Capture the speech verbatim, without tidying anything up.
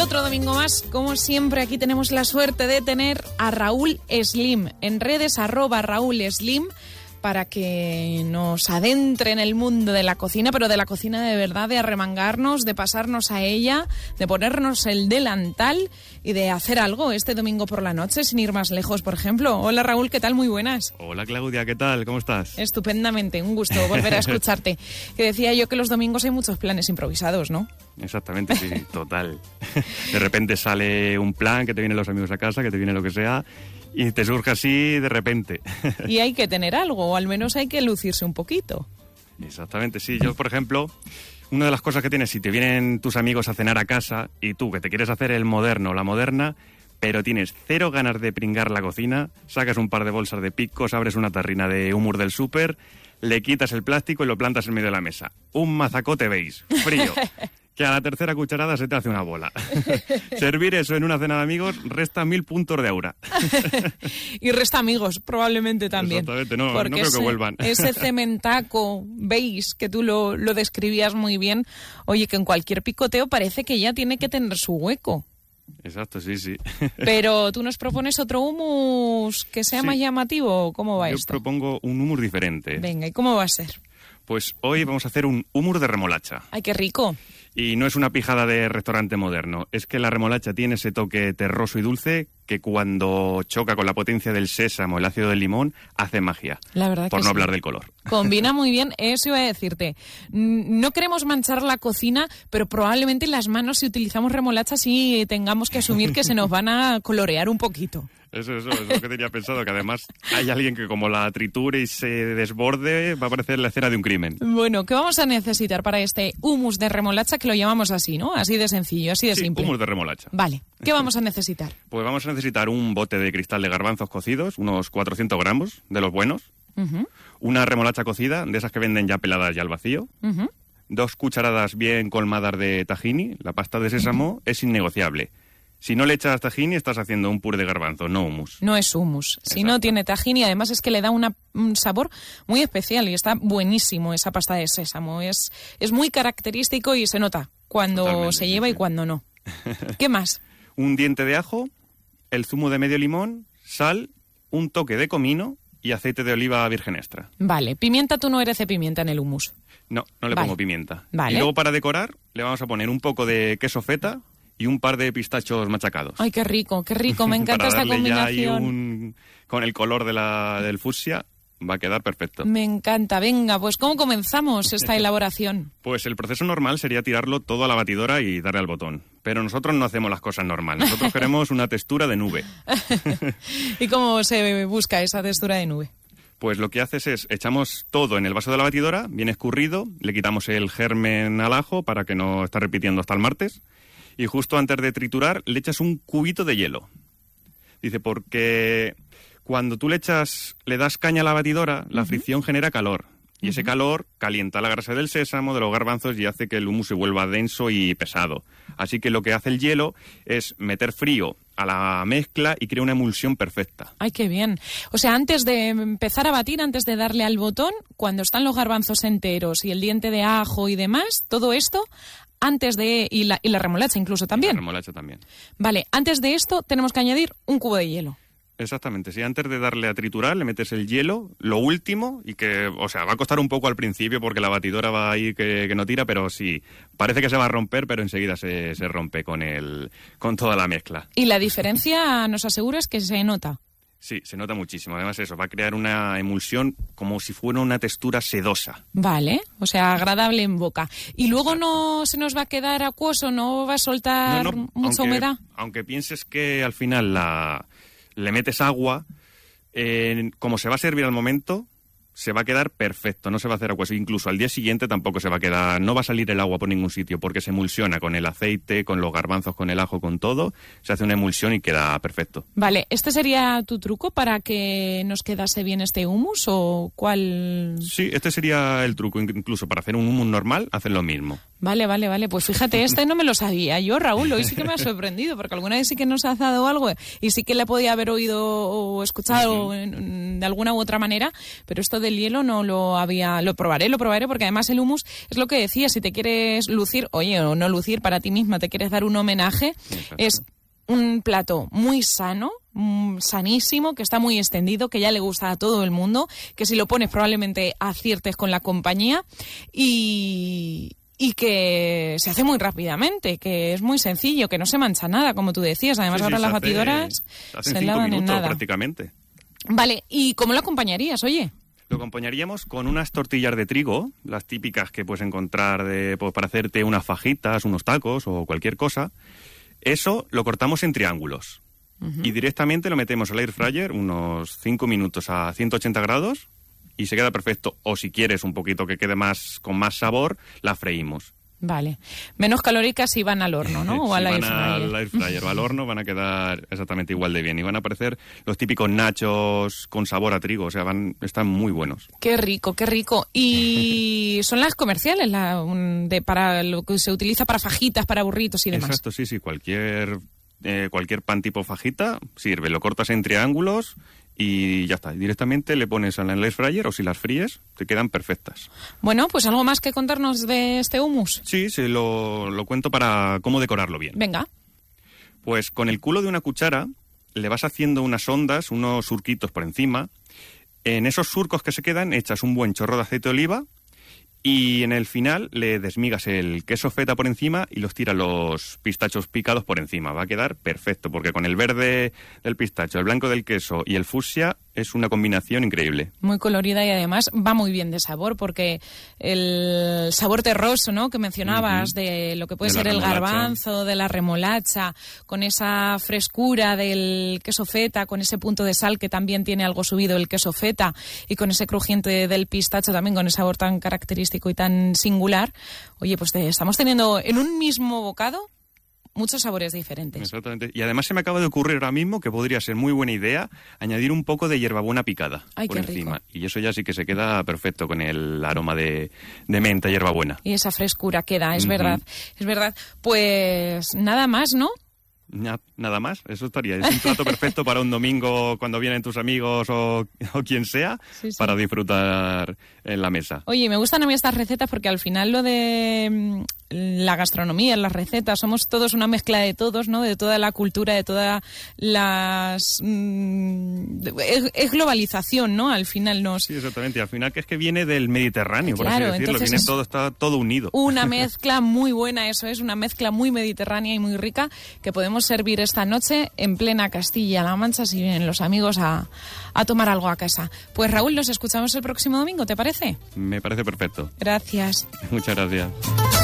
otro domingo más. Como siempre, aquí tenemos la suerte de tener a Raúl Slim. En redes, arroba Raúl Slim, para que nos adentre en el mundo de la cocina, pero de la cocina de verdad, de arremangarnos, de pasarnos a ella, de ponernos el delantal y de hacer algo este domingo por la noche, sin ir más lejos, por ejemplo. Hola Raúl, ¿qué tal? Muy buenas. Hola Claudia, ¿qué tal? ¿Cómo estás? Estupendamente, un gusto volver a escucharte. Que decía yo que los domingos hay muchos planes improvisados, ¿no? Exactamente, sí, total. De repente sale un plan, que te vienen los amigos a casa, que te viene lo que sea, y te surge así de repente. Y hay que tener algo, o al menos hay que lucirse un poquito. Exactamente, sí. Yo, por ejemplo, una de las cosas que tienes, si te vienen tus amigos a cenar a casa y tú, que te quieres hacer el moderno o la moderna, pero tienes cero ganas de pringar la cocina, sacas un par de bolsas de picos, abres una tarrina de hummus del súper, le quitas el plástico y lo plantas en medio de la mesa. Un mazacote beige, frío, que a la tercera cucharada se te hace una bola. Servir eso en una cena de amigos resta mil puntos de aura. Y resta amigos, probablemente también. Exactamente, no, no creo ese, que vuelvan. Ese cementaco beige que tú lo, lo describías muy bien, oye, que en cualquier picoteo parece que ya tiene que tener su hueco. Exacto, sí, sí. Pero tú nos propones otro hummus que sea sí. más llamativo, ¿cómo va Yo esto? Yo propongo un hummus diferente. Venga, ¿y cómo va a ser? Pues hoy vamos a hacer un hummus de remolacha. ¡Ay, qué rico! Y no es una pijada de restaurante moderno, es que la remolacha tiene ese toque terroso y dulce que cuando choca con la potencia del sésamo, el ácido del limón, hace magia. La verdad por que no sí. hablar del color. Combina muy bien, eso iba a decirte. No queremos manchar la cocina, pero probablemente las manos, si utilizamos remolacha, sí tengamos que asumir que se nos van a colorear un poquito. Eso, eso, es lo que tenía pensado, que además hay alguien que como la triture y se desborde, va a parecer la escena de un crimen. Bueno, ¿qué vamos a necesitar para este hummus de remolacha, que lo llamamos así, ¿no? Así de sencillo, así de sí, simple. Hummus de remolacha. Vale, ¿qué vamos a necesitar? Pues vamos a necesitar un bote de cristal de garbanzos cocidos, unos cuatrocientos gramos, de los buenos. Uh-huh. Una remolacha cocida, de esas que venden ya peladas ya al vacío. Uh-huh. Dos cucharadas bien colmadas de tahini. La pasta de sésamo uh-huh. es innegociable. Si no le echas tahini, estás haciendo un puré de garbanzo, no hummus. No es hummus. Exacto. Si no tiene tahini, además es que le da una, un sabor muy especial y está buenísimo esa pasta de sésamo. Es, es muy característico y se nota cuando Totalmente, se lleva sí, sí. y cuando no. ¿Qué más? Un diente de ajo, el zumo de medio limón, sal, un toque de comino y aceite de oliva virgen extra. Vale. Pimienta, tú no eres de pimienta en el hummus. No, no le vale. pongo pimienta. Vale. Y luego para decorar le vamos a poner un poco de queso feta y un par de pistachos machacados. Ay, qué rico, qué rico, me encanta esta combinación. Ya ahí un, con el color de la, del fucsia va a quedar perfecto. Me encanta, venga, pues ¿cómo comenzamos esta elaboración? Pues el proceso normal sería tirarlo todo a la batidora y darle al botón. Pero nosotros no hacemos las cosas normal, nosotros queremos una textura de nube. ¿Y cómo se busca esa textura de nube? Pues lo que haces es, echamos todo en el vaso de la batidora, bien escurrido, le quitamos el germen al ajo para que no esté repitiendo hasta el martes. Y justo antes de triturar, le echas un cubito de hielo. Dice, porque cuando tú le echas, le das caña a la batidora, la uh-huh. fricción genera calor. Y uh-huh. ese calor calienta la grasa del sésamo, de los garbanzos, y hace que el hummus se vuelva denso y pesado. Así que lo que hace el hielo es meter frío a la mezcla y crea una emulsión perfecta. ¡Ay, qué bien! O sea, antes de empezar a batir, antes de darle al botón, cuando están los garbanzos enteros y el diente de ajo y demás, todo esto... Antes de... Y la, y la remolacha incluso también. La remolacha también. Vale, antes de esto tenemos que añadir un cubo de hielo. Exactamente, sí, antes de darle a triturar le metes el hielo, lo último, y que, o sea, va a costar un poco al principio porque la batidora va ahí que, que no tira, pero sí, parece que se va a romper, pero enseguida se, se rompe con, el, con toda la mezcla. Y la diferencia, nos aseguras, que se nota. Sí, se nota muchísimo. Además eso, va a crear una emulsión como si fuera una textura sedosa. Vale, o sea, agradable en boca. Y luego Exacto. no se nos va a quedar acuoso, no va a soltar no, no, mucha aunque, humedad. Aunque pienses que al final la, le metes agua, eh, como se va a servir al momento, se va a quedar perfecto, no se va a hacer acuoso. Incluso al día siguiente tampoco se va a quedar, no va a salir el agua por ningún sitio porque se emulsiona con el aceite, con los garbanzos, con el ajo, con todo. Se hace una emulsión y queda perfecto. Vale, ¿este sería tu truco para que nos quedase bien este hummus o cuál? Sí, este sería el truco. Incluso para hacer un hummus normal, hacen lo mismo. Vale, vale, vale. Pues fíjate, este no me lo sabía yo, Raúl. Hoy sí que me ha sorprendido, porque alguna vez sí que nos ha dado algo y sí que le podía haber oído o escuchado uh-huh. en, de alguna u otra manera, pero esto del hielo no lo había... Lo probaré, lo probaré, porque además el hummus es lo que decía, si te quieres lucir, oye, o no lucir para ti misma, te quieres dar un homenaje, exacto. Es un plato muy sano, sanísimo, que está muy extendido, que ya le gusta a todo el mundo, que si lo pones probablemente aciertes con la compañía y... y que se hace muy rápidamente, que es muy sencillo, que no se mancha nada, como tú decías. Además, sí, ahora sí, las batidoras hace, se lavan en nada. Prácticamente. Vale, ¿y cómo lo acompañarías, oye? Lo acompañaríamos con unas tortillas de trigo, las típicas que puedes encontrar de, pues, para hacerte unas fajitas, unos tacos o cualquier cosa. Eso lo cortamos en triángulos uh-huh. y directamente lo metemos al air fryer unos cinco minutos a ciento ochenta grados y se queda perfecto. O si quieres un poquito que quede más con más sabor, la freímos. Vale. Menos calóricas si van al horno, ¿no? O si al van air fryer. al air fryer o al horno van a quedar exactamente igual de bien. Y van a aparecer los típicos nachos con sabor a trigo. O sea, van están muy buenos. Qué rico, qué rico. Y son las comerciales, la, de para lo que se utiliza para fajitas, para burritos y demás. Exacto, sí, sí. Cualquier, eh, cualquier pan tipo fajita sirve. Lo cortas en triángulos y ya está. Directamente le pones en el air fryer o si las fríes, te quedan perfectas. Bueno, pues algo más que contarnos de este hummus. Sí, se lo, lo cuento para cómo decorarlo bien. Venga. Pues con el culo de una cuchara le vas haciendo unas ondas, unos surquitos por encima. En esos surcos que se quedan echas un buen chorro de aceite de oliva y en el final le desmigas el queso feta por encima y los tiras los pistachos picados por encima. Va a quedar perfecto, porque con el verde del pistacho, el blanco del queso y el fucsia es una combinación increíble. Muy colorida y además va muy bien de sabor, porque el sabor terroso, ¿no?, que mencionabas, uh-huh. de lo que puede ser el garbanzo, de la remolacha, con esa frescura del queso feta, con ese punto de sal que también tiene algo subido el queso feta y con ese crujiente del pistacho también, con ese sabor tan característico y tan singular. Oye, pues te, estamos teniendo en un mismo bocado muchos sabores diferentes. Exactamente. Y además se me acaba de ocurrir ahora mismo que podría ser muy buena idea añadir un poco de hierbabuena picada. Ay, por qué encima. Rico. Y eso ya sí que se queda perfecto con el aroma de, de menta, hierbabuena. Y esa frescura queda, es uh-huh. verdad. Es verdad. Pues nada más, ¿no? Ya, nada más, eso estaría. Es un plato perfecto para un domingo cuando vienen tus amigos o, o quien sea, sí, sí. para disfrutar en la mesa. Oye, me gustan a mí estas recetas porque al final lo de la gastronomía, las recetas, somos todos una mezcla de todos, ¿no? De toda la cultura, de todas las... Mmm, es, es globalización, ¿no? Al final nos... Sí, exactamente. Y al final que es que viene del Mediterráneo, claro, por así decirlo. Viene todo, está todo unido. Una mezcla muy buena, eso es, una mezcla muy mediterránea y muy rica que podemos servir esta noche en plena Castilla-La Mancha si vienen los amigos a, a tomar algo a casa. Pues Raúl, nos escuchamos el próximo domingo, ¿te parece? Me parece perfecto. Gracias. Muchas gracias.